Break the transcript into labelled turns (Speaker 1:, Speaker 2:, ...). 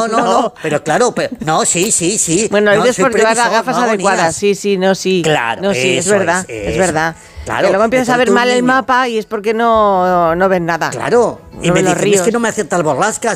Speaker 1: no. Pero claro, no, sí.
Speaker 2: Bueno,
Speaker 1: no,
Speaker 2: dices
Speaker 1: soy
Speaker 2: por llevar las
Speaker 1: previsor,
Speaker 2: gafas
Speaker 1: no
Speaker 2: adecuadas.
Speaker 1: agonías.
Speaker 2: Sí.
Speaker 1: Claro,
Speaker 2: No, sí, es
Speaker 1: eso
Speaker 2: verdad,
Speaker 1: es,
Speaker 2: es verdad.
Speaker 1: Claro,
Speaker 2: Que luego empiezas a
Speaker 1: de
Speaker 2: ver
Speaker 1: pronto
Speaker 2: mal
Speaker 1: un
Speaker 2: el
Speaker 1: niño-
Speaker 2: mapa y es porque no ven nada.
Speaker 1: Claro, y
Speaker 2: No
Speaker 1: me
Speaker 2: ven los
Speaker 1: dicen, es que
Speaker 2: ríos.
Speaker 1: no me acepta el borrascas.